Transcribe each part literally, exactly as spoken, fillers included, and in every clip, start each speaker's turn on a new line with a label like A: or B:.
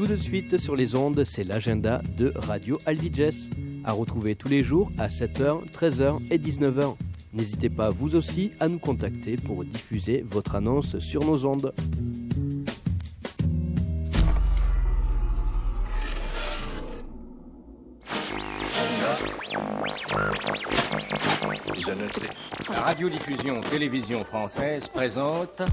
A: tout de suite sur les ondes, c'est l'agenda de Radio Albiges. À retrouver tous les jours à sept heures, treize heures et dix-neuf heures. N'hésitez pas vous aussi à nous contacter pour diffuser votre annonce sur nos ondes.
B: La radiodiffusion télévision française présente...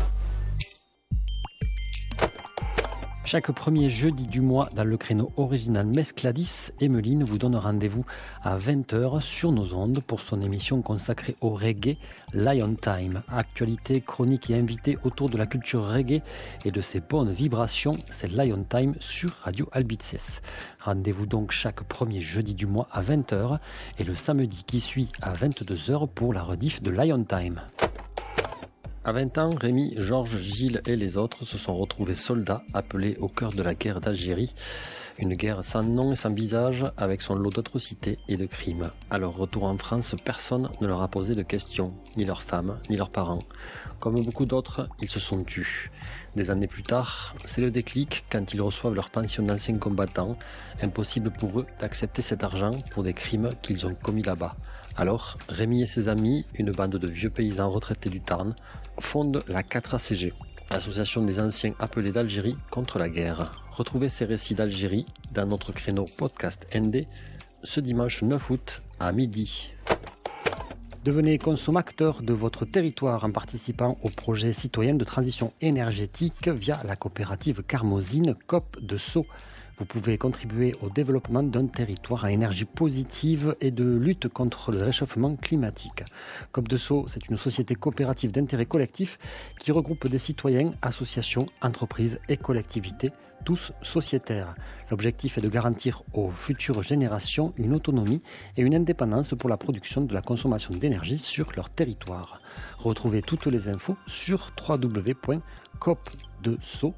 C: Chaque premier jeudi du mois, dans le créneau original Mescladis, Emeline vous donne rendez-vous à vingt heures sur nos ondes pour son émission consacrée au reggae, Lion Time. Actualité, chronique et invité autour de la culture reggae et de ses bonnes vibrations, c'est Lion Time sur Radio Albiges. Rendez-vous donc chaque premier jeudi du mois à vingt heures et le samedi qui suit à vingt-deux heures pour la rediff de Lion Time. À vingt ans, Rémi, Georges, Gilles et les autres se sont retrouvés soldats appelés au cœur de la guerre d'Algérie. Une guerre sans nom et sans visage, avec son lot d'atrocités et de crimes. À leur retour en France, personne ne leur a posé de questions, ni leurs femmes, ni leurs parents. Comme beaucoup d'autres, ils se sont tus. Des années plus tard, c'est le déclic quand ils reçoivent leur pension d'anciens combattants. Impossible pour eux d'accepter cet argent pour des crimes qu'ils ont commis là-bas. Alors, Rémi et ses amis, une bande de vieux paysans retraités du Tarn, fondent la quatre A C G, Association des anciens appelés d'Algérie contre la guerre. Retrouvez ces récits d'Algérie dans notre créneau podcast N D ce dimanche neuf août à midi. Devenez consommateur de votre territoire en participant au projet citoyen de transition énergétique via la coopérative Carmozine Coop de Sceaux. Vous pouvez contribuer au développement d'un territoire à énergie positive et de lutte contre le réchauffement climatique. Coop de Sceaux, c'est une société coopérative d'intérêt collectif qui regroupe des citoyens, associations, entreprises et collectivités, tous sociétaires. L'objectif est de garantir aux futures générations une autonomie et une indépendance pour la production de la consommation d'énergie sur leur territoire. Retrouvez toutes les infos sur w w w point coop de sceaux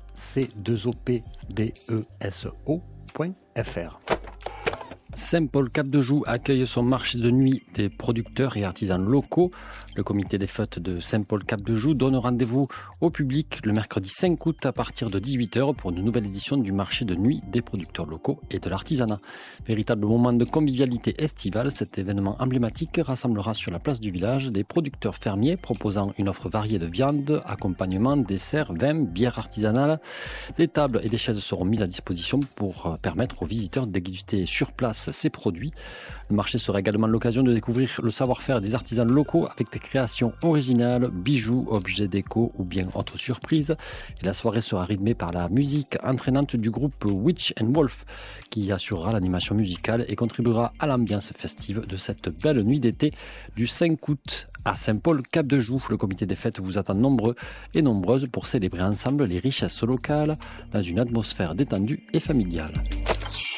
C: point f r. Saint-Paul Cap-de-Joux accueille son marché de nuit des producteurs et artisans locaux. Le comité des fêtes de Saint-Paul Cap-de-Joux donne rendez-vous au public le mercredi cinq août à partir de dix-huit heures pour une nouvelle édition du marché de nuit des producteurs locaux et de l'artisanat. Véritable moment de convivialité estivale, cet événement emblématique rassemblera sur la place du village des producteurs fermiers proposant une offre variée de viande, accompagnement, desserts, vins, bières artisanales. Des tables et des chaises seront mises à disposition pour permettre aux visiteurs de déguster sur place ces produits. Le marché sera également l'occasion de découvrir le savoir-faire des artisans locaux avec des créations originales, bijoux, objets déco ou bien autres surprises. Et la soirée sera rythmée par la musique entraînante du groupe Witch and Wolf qui assurera l'animation musicale et contribuera à l'ambiance festive de cette belle nuit d'été du cinq août à Saint-Paul Cap-de-Joux. Le comité des fêtes vous attend nombreux et nombreuses pour célébrer ensemble les richesses locales dans une atmosphère détendue et familiale.